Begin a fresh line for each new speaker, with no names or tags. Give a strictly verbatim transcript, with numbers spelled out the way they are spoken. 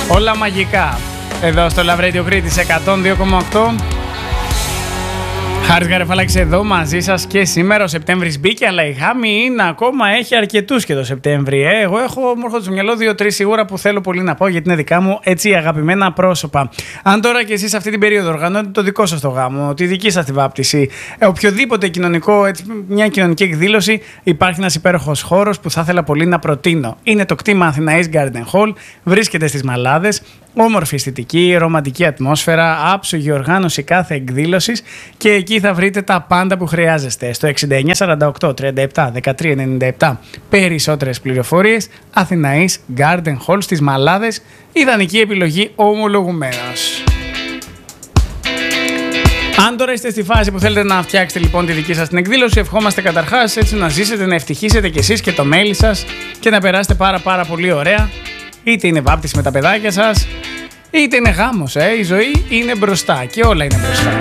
Όλα μαγικά. Εδώ στο Love Radio Κρήτης εκατόν δύο κόμμα οκτώ. Χάρης Γαρεφάλαξης εδώ μαζί σας και σήμερα. Ο Σεπτέμβρης μπήκε, αλλά η Γάμη είναι ακόμα, έχει αρκετούς και το Σεπτέμβρη. Ε. Εγώ έχω μου έρχονται στο μυαλό δύο-τρεις σίγουρα που θέλω πολύ να πω, γιατί είναι δικά μου έτσι αγαπημένα πρόσωπα. Αν τώρα και εσείς αυτή την περίοδο οργανώνετε το δικό σας το γάμο, τη δική σας τη βάπτιση, ε, οποιοδήποτε κοινωνικό, έτσι, μια κοινωνική εκδήλωση, υπάρχει ένας υπέροχος χώρος που θα ήθελα πολύ να προτείνω. Είναι το κτήμα Αθηναής Garden Hall, βρίσκεται στις Μαλλάδες. Όμορφη αισθητική, ρομαντική ατμόσφαιρα, άψογη οργάνωση κάθε εκδήλωσης και εκεί θα βρείτε τα πάντα που χρειάζεστε. Στο εξήντα εννιά σαράντα οκτώ τριάντα επτά δεκατρία ενενήντα επτά περισσότερες πληροφορίες. Αθηναής Garden Hall στις Μαλλάδες, ιδανική επιλογή ομολογουμένως. Αν τώρα είστε στη φάση που θέλετε να φτιάξετε λοιπόν τη δική σας την εκδήλωση, ευχόμαστε καταρχάς έτσι να ζήσετε, να ευτυχίσετε κι εσείς και το μέλι σας και να περάσετε πάρα πάρα πολύ ωραία. Είτε είναι βάπτιση με τα παιδάκια σας, είτε είναι γάμος, ε. Η ζωή είναι μπροστά και όλα είναι μπροστά.